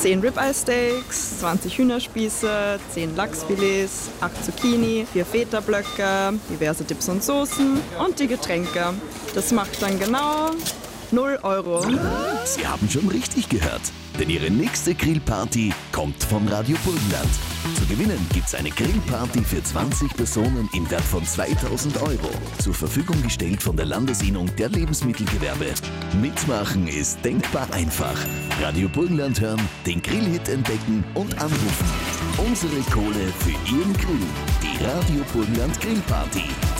10 Ribeye-Steaks, 20 Hühnerspieße, 10 Lachsfilets, 8 Zucchini, 4 Feta-Blöcke, diverse Dips und Soßen und die Getränke. Das macht dann genau 0 Euro. Sie haben schon richtig gehört, denn Ihre nächste Grillparty kommt von Radio Burgenland. Zu gewinnen gibt's eine Grillparty für 20 Personen im Wert von 2000 Euro. Zur Verfügung gestellt von der Landesinnung der Lebensmittelgewerbe. Mitmachen ist denkbar einfach. Radio Burgenland hören, den Grillhit entdecken und anrufen. Unsere Kohle für Ihren Grill. Die Radio Burgenland Grillparty.